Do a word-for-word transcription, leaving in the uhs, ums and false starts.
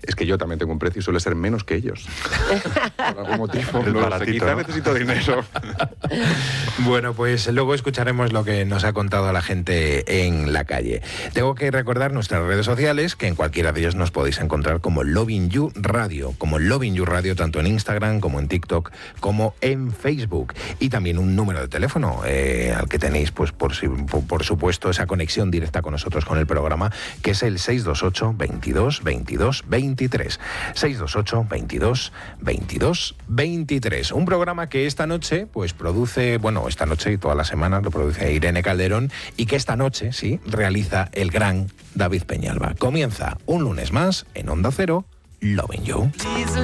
Es que yo también tengo un precio y suele ser menos que ellos. Por algún motivo. El No lo sé, baratito, quizá ¿no? necesito dinero. Bueno, pues luego escucharemos lo que nos ha contado la gente en la calle. Tengo que recordar nuestras redes sociales, que en cualquiera de ellas nos podéis encontrar como Loving You Radio, como Loving You Radio, tanto en Instagram como en TikTok, como en Facebook. Y también un número de teléfono eh, al que tenéis, pues por, si- por, por supuesto, esa conexión directa con nosotros, con el programa, que es el seis dos ocho, veintidós, veintidós, veintitrés. seis dos ocho, veintidós, veintidós, veintitrés. Un programa que esta noche, pues produce, bueno, esta noche y todas las semanas lo produce Irene Calderón, y que esta noche, sí, realiza el gran David Peñalba. Comienza un lunes más en Onda Cero, Loving You.